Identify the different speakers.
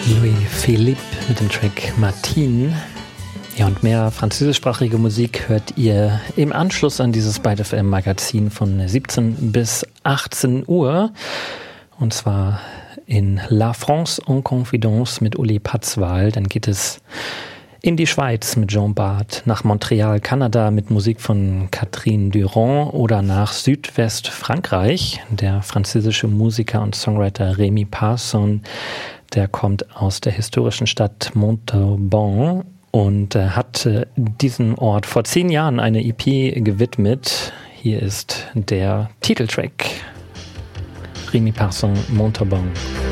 Speaker 1: Louis-Philippe mit dem Track Martine. Ja, und mehr französischsprachige Musik hört ihr im Anschluss an dieses Byte FM Magazin von 17 bis 18 Uhr. Und zwar in La France en Confidence mit Uli Patzwal. Dann geht es in die Schweiz mit Jean Bart, nach Montreal, Kanada mit Musik von Catherine Durand oder nach Südwestfrankreich. Der französische Musiker und Songwriter Rémi Parson, der kommt aus der historischen Stadt Montauban und hat diesem Ort vor 10 Jahren eine EP gewidmet. Hier ist der Titeltrack. Rémi Parson, Montauban.